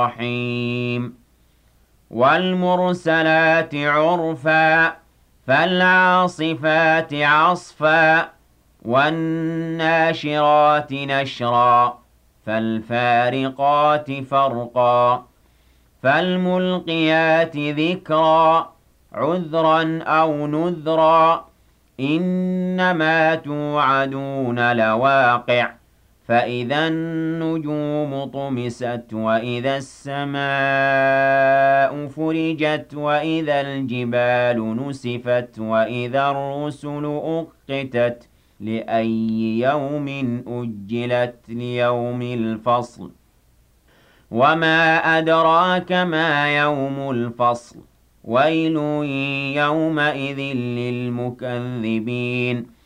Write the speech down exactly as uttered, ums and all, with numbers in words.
الرحيم والمرسلات عرفا فالعاصفات عصفا والناشرات نشرا فالفارقات فرقا فالملقيات ذكرا عذرا أو نذرا إنما توعدون لواقع فإذا النجوم طمست وإذا السماء فرجت وإذا الجبال نسفت وإذا الرسل أقتت لأي يوم أجلت ليوم الفصل وما أدراك ما يوم الفصل ويل يومئذ للمكذبين